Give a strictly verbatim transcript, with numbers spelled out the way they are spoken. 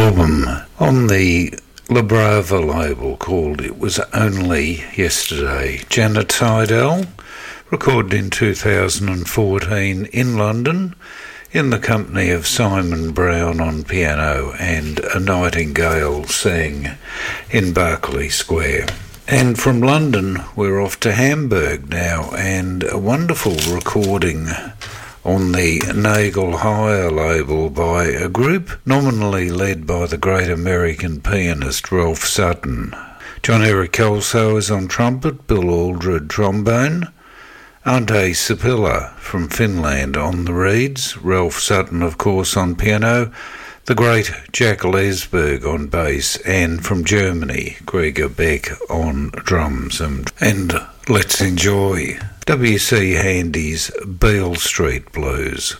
album on the La Brava label called It Was Only Yesterday. Janet Tydell, recorded in two thousand fourteen in London in the company of Simon Brown on piano and a Nightingale sang in Berkeley Square. And from London we're off to Hamburg now, and a wonderful recording on the Nagel Higher label by a group nominally led by the great American pianist Ralph Sutton. John Eric Kelso is on trumpet, Bill Aldred trombone, Ante Sipila from Finland on the reeds, Ralph Sutton of course on piano, the great Jack Lesberg on bass, and from Germany, Gregor Beck on drums. And, and let's enjoy W C Handy's Beale Street Blues.